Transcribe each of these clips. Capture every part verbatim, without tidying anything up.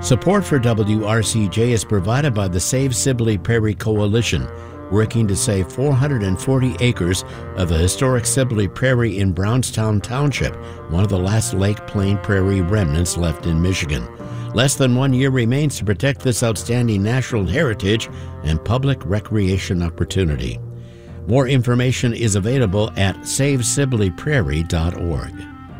Support for W R C J is provided by the Save Sibley Prairie Coalition, working to save four hundred forty acres of the historic Sibley Prairie in Brownstown Township, one of the last Lake Plain Prairie remnants left in Michigan. Less than one year remains to protect this outstanding natural heritage and public recreation opportunity. More information is available at save sibley prairie dot org.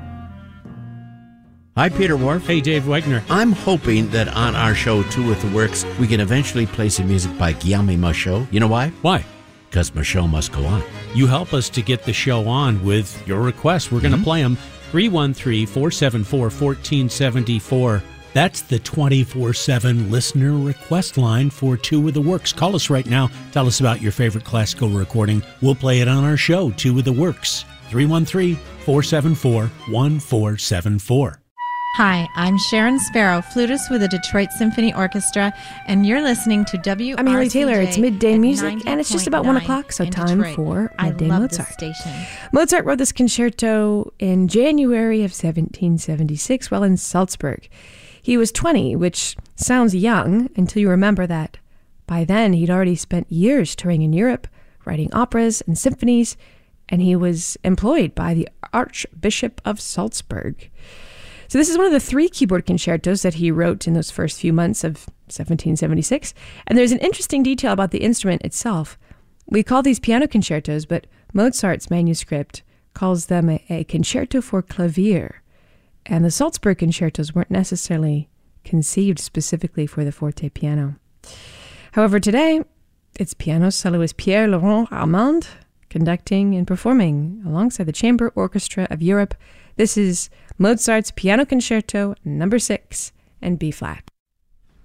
Hi, Peter Wharf. Hey, Dave Wegner. I'm hoping that on our show, Two with the Works, we can eventually play some music by Guillaume Michaud. You know why? Why? Because Michaud must go on. You help us to get the show on with your requests. We're going to mm-hmm. play them. three one three, four seven four, one four seven four. That's the twenty-four seven listener request line for Two with the Works. Call us right now. Tell us about your favorite classical recording. We'll play it on our show, Two with the Works. three one three, four seven four, one four seven four. Hi, I'm Sharon Sparrow, flutist with the Detroit Symphony Orchestra, and you're listening to W R C J. I'm Haley Taylor. It's midday music, and it's just about one o'clock, so time Detroit. for Midday I love Mozart. This station. Mozart wrote this concerto in January of seventeen seventy-six, while in Salzburg. He was twenty, which sounds young until you remember that by then he'd already spent years touring in Europe, writing operas and symphonies, and he was employed by the Archbishop of Salzburg. So this is one of the three keyboard concertos that he wrote in those first few months of seventeen seventy-six. And there's an interesting detail about the instrument itself. We call these piano concertos, but Mozart's manuscript calls them a, a concerto for clavier. And the Salzburg concertos weren't necessarily conceived specifically for the forte piano. However, today, it's piano soloist Pierre-Laurent Armand conducting and performing alongside the Chamber Orchestra of Europe. This is Mozart's Piano Concerto number six in B-flat.